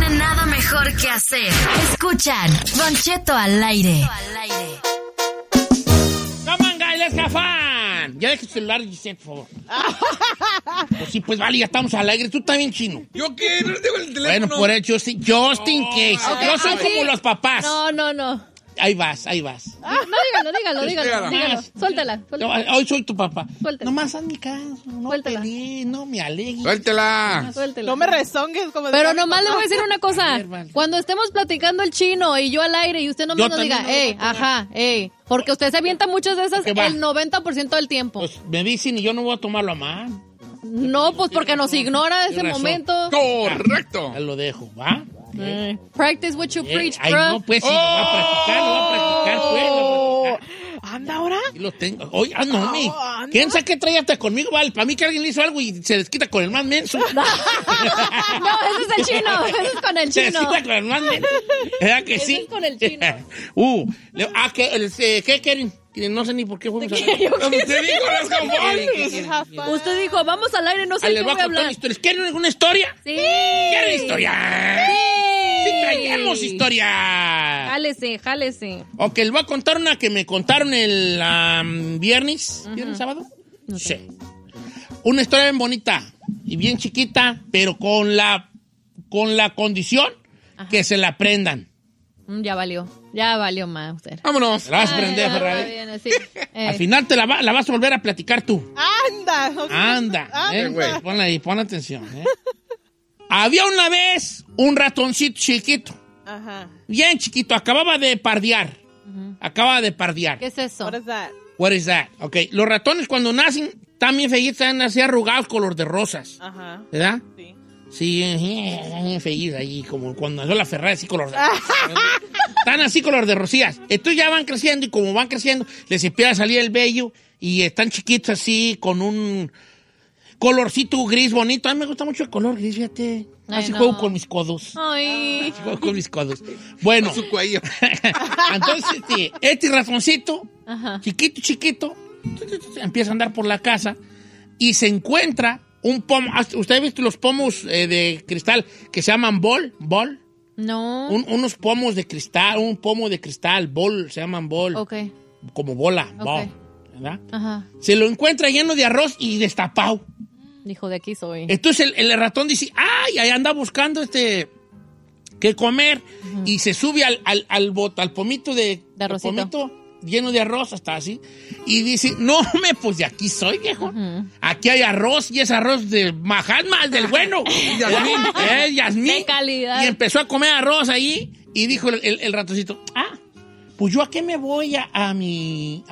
tienen nada mejor que hacer. Escuchan Don Cheto al aire. Come on, guys, let's have fun. Ya deja el celular, Giselle, por favor. Pues sí, pues vale, ya estamos al aire. Tú también, chino. ¿Yo qué? No tengo el teléfono. Bueno, por eso, just in case. Okay, Yo soy como los papás. No. Ahí vas. No, dígalo. Suéltala. Hoy soy tu papá. Suéltala. Nomás haz mi caso. No Suéltala. pelees, no me alegues. Suéltela. No me rezongues como... Pero nomás le voy a decir una cosa. ver, vale. Cuando estemos platicando el chino y yo al aire y usted nomás nos diga, porque usted se avienta muchas de esas Ok, va. el 90% del tiempo. Pues me dicen y yo no voy a tomarlo a mal. No, pues porque nos ignora ese Tienes razón. momento. Correcto. Ya lo dejo, ¿va? Practice what you preach, Ay, bro. no, pues sí, lo voy a practicar, pues. ¿Anda ahora? Y lo tengo. Oye, ¿quién sabe qué trae hasta conmigo? Vale, para mí que alguien le hizo algo y se desquita con el más menso. No, ese es el chino. Ese es con el Se chino. desquita con el más menso. ¿Verdad que Ese sí? es con el chino. ¿Qué quieren? No sé ni por qué fuimos a hablar. Te digo las campanas. Usted dijo, vamos al aire, no sé Les qué voy voy a a contar hablar. historias. ¿Quieren alguna historia? Sí. ¿Quieren historia? Sí, traemos historia. Jálese. Ok, les voy a contar una que me contaron el viernes. ¿Viernes, sábado? Sí. Una historia bien bonita y bien chiquita, pero con la condición que se la aprendan. Ya valió más usted. Vámonos. La vas a aprender, Ya, Ferrari. está bien, sí. Al final te la vas a volver a platicar tú. Anda. güey. Ponla ahí, pon atención. Había una vez un ratoncito chiquito, Ajá. bien chiquito, acababa de pardear. ¿Qué es eso? What is that? What is that? Ok, los ratones cuando nacen están bien feitos, están así arrugados color de rosas, Ajá. ¿verdad? Sí. Sí, feliz ahí, como cuando nació la Ferrari, así color de están así color de rosías. Entonces ya van creciendo y como van creciendo, les empieza a salir el vello y están chiquitos así con un colorcito gris bonito. A mí me gusta mucho el color gris, fíjate. Así no. juego con mis codos. Ay. Así juego con mis codos. Bueno, Su cuello. entonces este ratoncito, Ajá. chiquito, empieza a andar por la casa y se encuentra un pomo. ¿Usted ha visto los pomos de cristal que se llaman bol? No. Unos pomos de cristal, un pomo de cristal, bol, se llaman bol. Ok. Como bola, Ok. bol, ¿verdad? Ajá. Se lo encuentra lleno de arroz y destapado. Dijo, de aquí soy. Entonces el ratón dice, ¡ay! Ahí anda buscando qué comer. Y se sube al pomito de arrocito. pomito lleno de arroz, hasta así. Y dice, no, pues de aquí soy, viejo. Aquí hay arroz y es arroz de Mahatma, el del bueno. Yasmín. De calidad. Y empezó a comer arroz ahí. Y dijo el ratoncito, pues yo a qué me voy a mi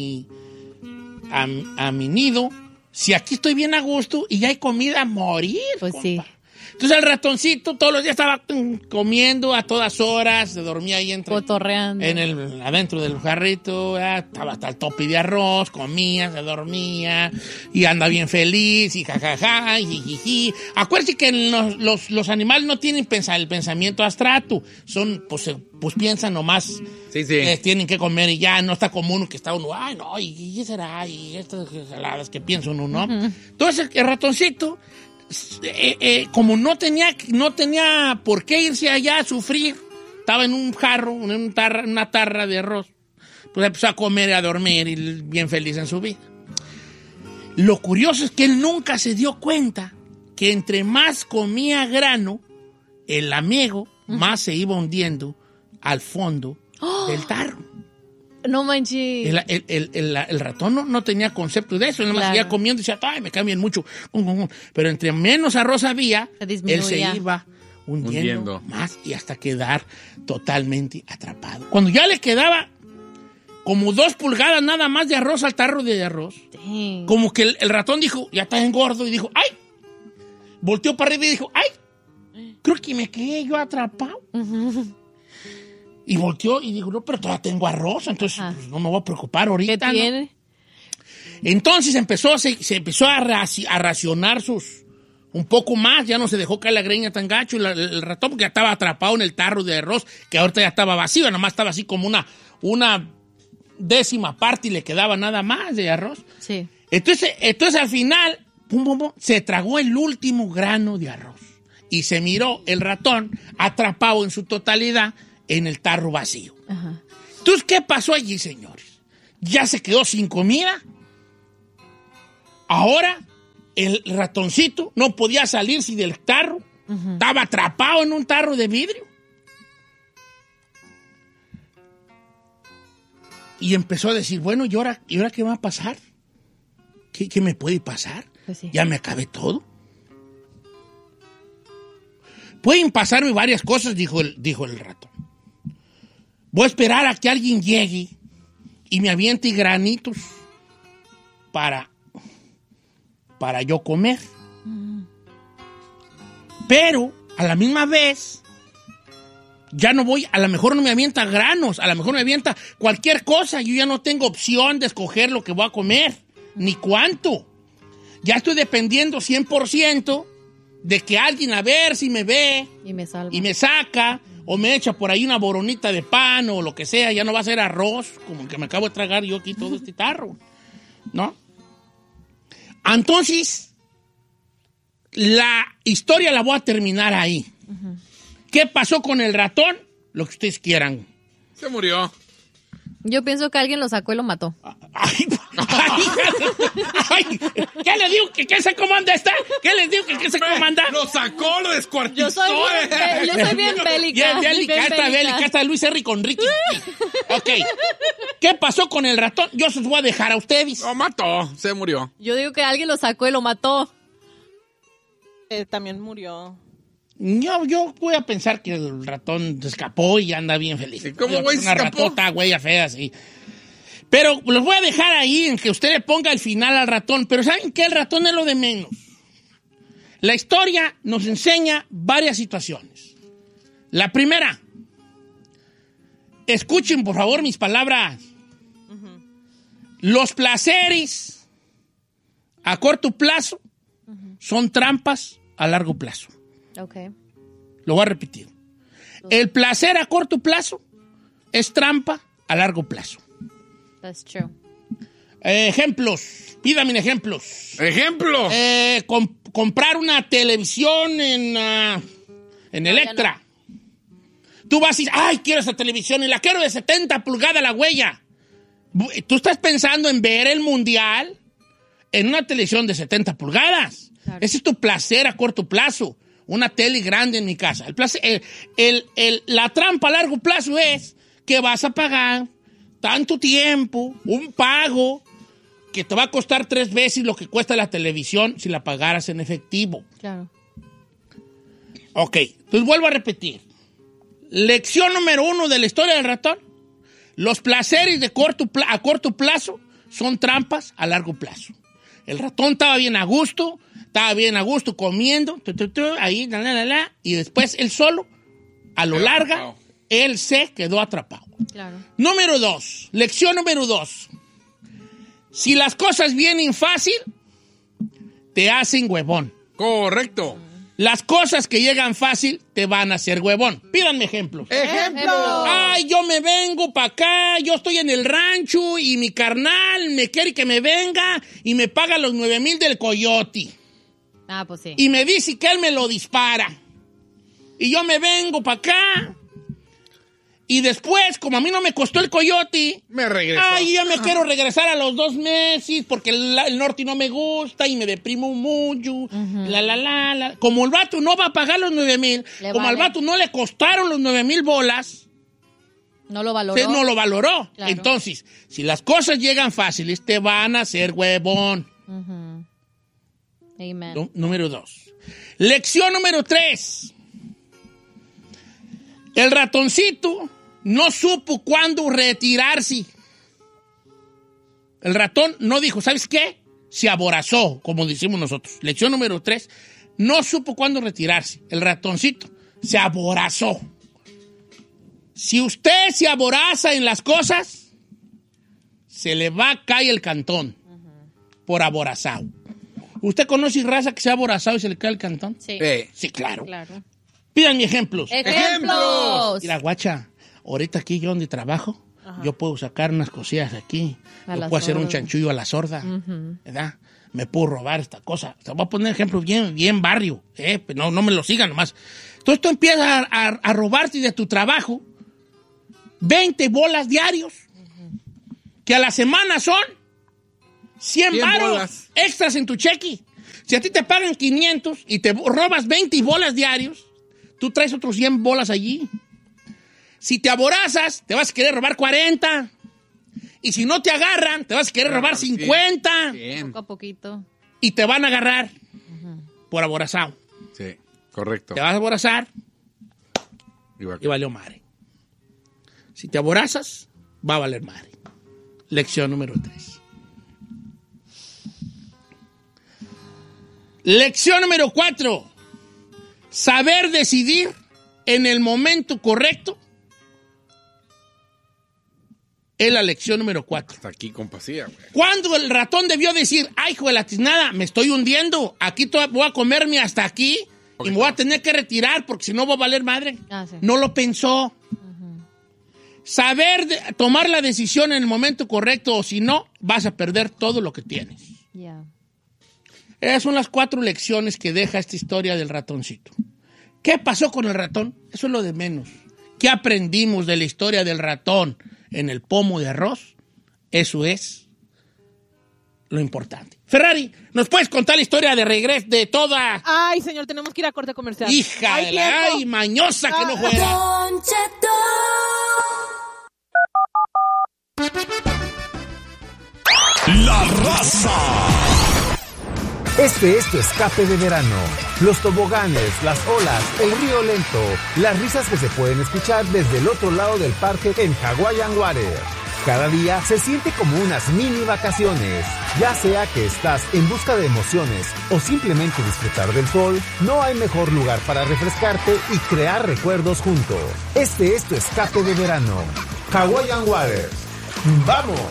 nido si aquí estoy bien a gusto y ya hay comida a morir. Pues compa. sí. Entonces el ratoncito todos los días estaba comiendo a todas horas, se dormía ahí Cotorreando. adentro del jarrito, estaba hasta el tope de arroz, comía, se dormía y anda bien feliz y jajaja, y jijiji. Acuérdense que los animales no tienen el pensamiento abstracto, son pues piensan nomás. Sí. Tienen que comer y ya, no está como uno que está uno, ay no, y qué será, y estas saladas que piensa uno, ¿no? Entonces el ratoncito, como no tenía por qué irse allá a sufrir, estaba en un jarro, en una tarra de arroz, pues empezó a comer y a dormir y bien feliz en su vida. Lo curioso es que él nunca se dio cuenta que entre más comía grano, el amigo más se iba hundiendo al fondo del tarro. No manches. El ratón no tenía concepto de eso. Él nomás Claro. seguía comiendo y decía, ay, me cambian mucho. Pero entre menos arroz había, Se disminuía. él se iba hundiendo más y hasta quedar totalmente atrapado. Cuando ya le quedaba como 2 pulgadas nada más de arroz al tarro de arroz, Dang. como que el ratón dijo, ya está engordo, y dijo, ay. Volteó para arriba y dijo, ay, creo que me quedé yo atrapado. Y volteó y dijo, no, pero todavía tengo arroz, entonces pues, no me voy a preocupar ahorita. ¿Qué tiene? ¿No? Entonces se empezó a racionar un poco más, ya no se dejó caer la greña tan gacho, el ratón, porque ya estaba atrapado en el tarro de arroz, que ahorita ya estaba vacío, nomás estaba así como una décima parte y le quedaba nada más de arroz. Sí. Entonces al final, se tragó el último grano de arroz. y se miró el ratón atrapado en su totalidad en el tarro vacío. Ajá. Entonces, ¿qué pasó allí, señores? Ya se quedó sin comida. Ahora el ratoncito no podía salirse del tarro. Estaba atrapado en un tarro de vidrio. Y empezó a decir, bueno, ¿y ahora qué va a pasar? ¿Qué me puede pasar? Pues sí. Ya me acabé todo. Pueden pasarme varias cosas, dijo el ratón. Voy a esperar a que alguien llegue y me aviente granitos para yo comer. Pero, a la misma vez, ya no voy, a lo mejor no me avienta granos, a lo mejor me avienta cualquier cosa. Yo ya no tengo opción de escoger lo que voy a comer, ni cuánto. Ya estoy dependiendo 100% de que alguien a ver si me ve Y me salva. y me saca, o me echa por ahí una boronita de pan o lo que sea. Ya no va a ser arroz, como el que me acabo de tragar yo aquí todo este tarro, ¿no? Entonces, la historia la voy a terminar ahí. ¿Qué pasó con el ratón? Lo que ustedes quieran. Se murió. Yo pienso que alguien lo sacó y lo mató. Ay, ¿qué les digo? ¿Qué se comanda esta? ¿Qué les digo? ¿Qué se comanda? Lo sacó, lo descuartizó. Yo soy bien bélica. Bien bélica, esta Luis Henry con Ricky. Ok. ¿Qué pasó con el ratón? Yo se los voy a dejar a ustedes. Lo mató, se murió. Yo digo que alguien lo sacó y lo mató. También murió. Yo voy a pensar que el ratón se escapó y anda bien feliz. ¿Y cómo, güey, se una escapó? ratota, güey, fea, sí. Pero los voy a dejar ahí en que usted le ponga el final al ratón. Pero ¿saben qué? El ratón es lo de menos. La historia nos enseña varias situaciones. La primera, escuchen por favor mis palabras. Los placeres a corto plazo son trampas a largo plazo. Ok. Lo voy a repetir. El placer a corto plazo es trampa a largo plazo. That's true. Ejemplos. Pídame ejemplos. Ejemplo. Comprar una televisión en Electra. Tú vas y dices, ay, quiero esa televisión y la quiero de 70 pulgadas la huella. Tú estás pensando en ver el mundial en una televisión de 70 pulgadas. Claro. Ese es tu placer a corto plazo. Una tele grande en mi casa. La trampa a largo plazo es que vas a pagar tanto tiempo, un pago que te va a costar 3 veces lo que cuesta la televisión si la pagaras en efectivo. Claro. Ok, pues vuelvo a repetir. Lección número 1 de la historia del ratón. Los placeres a corto plazo son trampas a largo plazo. El ratón estaba bien a gusto comiendo, ahí, y después él solo, a lo larga, él se quedó atrapado. Claro. Lección número 2. Si las cosas vienen fácil, te hacen huevón. Correcto. Las cosas que llegan fácil te van a hacer huevón. Pídanme ejemplos. ¡Ejemplo! Ay, yo me vengo para acá, yo estoy en el rancho y mi carnal me quiere que me venga y me paga los 9,000 del coyote. Ah, pues sí. Y me dice que él me lo dispara. Y yo me vengo para acá. Y después, como a mí no me costó el coyote, me regreso. Ay, yo me quiero regresar a los 2 meses porque el norte no me gusta y me deprimo mucho. Como el vato no va a pagar los 9,000, como al vato no le costaron los 9,000 bolas, no lo valoró. no lo valoró. Claro. Entonces, si las cosas llegan fáciles, te van a hacer huevón. Amen. Número 2. Lección número 3. El ratoncito no supo cuándo retirarse. El ratón no dijo, ¿sabes qué? Se aborazó, como decimos nosotros. Lección número 3. No supo cuándo retirarse. El ratoncito se aborazó. Si usted se aboraza en las cosas, se le va a caer el cantón por aborazado. ¿Usted conoce raza que se ha aborazado y se le cae el cantón? Sí. Sí, claro. Claro. Pídanme ejemplos. ¡Ejemplos! Mira, guacha, ahorita aquí yo donde trabajo, yo puedo sacar unas cosillas aquí. Yo puedo hacer un chanchullo a la sorda, ¿verdad? me puedo robar esta cosa. Te voy a poner ejemplo bien barrio, no me lo sigan nomás. Entonces tú empiezas a robarte de tu trabajo 20 bolas diarios, que a la semana son 100 varos extras en tu cheque. Si a ti te pagan 500 y te robas 20 bolas diarios, tú traes otros 100 bolas allí. Si te aborazas, te vas a querer robar 40. Y si no te agarran, te vas a querer robar 50. Poco a poquito. Y te van a agarrar por aborazado. Sí, correcto. Te vas a aborazar y valió madre. Si te aborazas, va a valer madre. Lección número 3. Lección número 4. Saber decidir en el momento correcto es la lección número 4. Hasta aquí, compasía, güey. Cuando el ratón debió decir, ay, hijo de la tiznada, me estoy hundiendo, aquí voy a comerme hasta aquí y me voy a tener que retirar porque si no va a valer madre. Sí. No lo pensó. Saber tomar la decisión en el momento correcto o si no, vas a perder todo lo que tienes. Esas son las 4 lecciones que deja esta historia del ratoncito. ¿Qué pasó con el ratón? Eso es lo de menos. ¿Qué aprendimos de la historia del ratón en el pomo de arroz? Eso es lo importante. Ferrari, ¿nos puedes contar la historia de regreso de toda? Ay, señor, tenemos que ir a corte comercial. Hija de la... Ay, mañosa que no fuera. Don Cheto. La Raza. Este es tu escape de verano. Los toboganes, las olas, el río lento, las risas que se pueden escuchar desde el otro lado del parque en Hawaiian Water. Cada día se siente como unas mini vacaciones. Ya sea que estás en busca de emociones o simplemente disfrutar del sol, no hay mejor lugar para refrescarte y crear recuerdos juntos. Este es tu escape de verano. Hawaiian Water. ¡Vamos!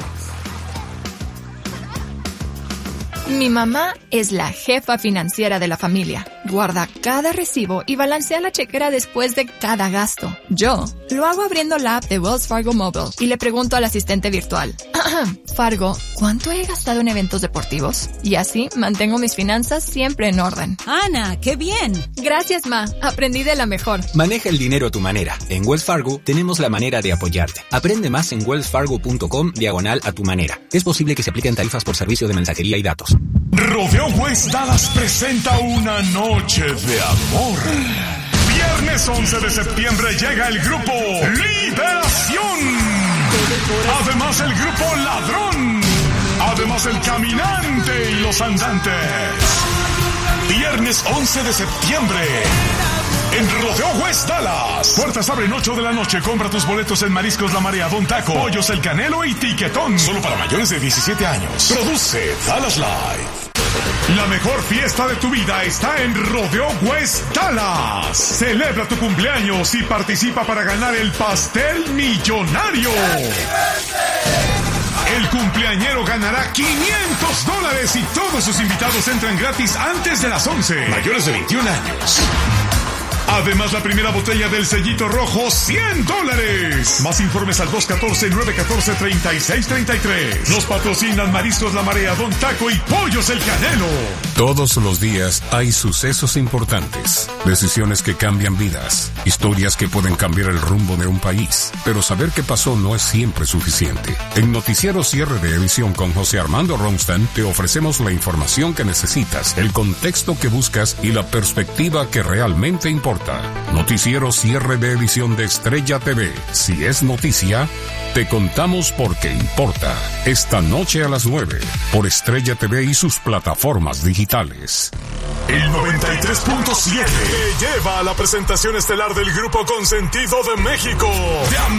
Mi mamá es la jefa financiera de la familia. Guarda cada recibo y balancea la chequera después de cada gasto. Yo lo hago abriendo la app de Wells Fargo Mobile y le pregunto al asistente virtual. Fargo, ¿cuánto he gastado en eventos deportivos? Y así mantengo mis finanzas siempre en orden. Ana, ¡qué bien! Gracias, Ma. Aprendí de la mejor. Maneja el dinero a tu manera. En Wells Fargo tenemos la manera de apoyarte. Aprende más en wellsfargo.com/a tu manera. Es posible que se apliquen tarifas por servicio de mensajería y datos. Rodeo West Dallas presenta una noche de amor. Viernes 11 de septiembre llega el grupo Liberación. Además el grupo Ladrón. Además el Caminante y los Andantes. Viernes 11 de septiembre. En Rodeo West Dallas. Puertas abren 8 de la noche. Compra tus boletos en Mariscos La Marea, Don Taco, Pollos El Canelo y Tiquetón. Solo para mayores de 17 años. Produce Dallas Live. La mejor fiesta de tu vida está en Rodeo West Dallas. Celebra tu cumpleaños y participa para ganar el pastel millonario. El cumpleañero ganará $500 y todos sus invitados entran gratis antes de las 11. Mayores de 21 años. Además, la primera botella del sellito rojo, $100. Más informes al 214-914-3633. Nos patrocinan Mariscos La Marea, Don Taco y Pollos El Canelo. Todos los días hay sucesos importantes, decisiones que cambian vidas, historias que pueden cambiar el rumbo de un país. Pero saber qué pasó no es siempre suficiente. En Noticiero Cierre de Edición con José Armando Ronstadt te ofrecemos la información que necesitas, el contexto que buscas y la perspectiva que realmente importa. Noticiero Cierre de Edición de Estrella TV. Si es noticia, te contamos porque importa. Esta noche a las 9 por Estrella TV y sus plataformas digitales. El 93.7 te lleva a la presentación estelar del Grupo Consentido de México.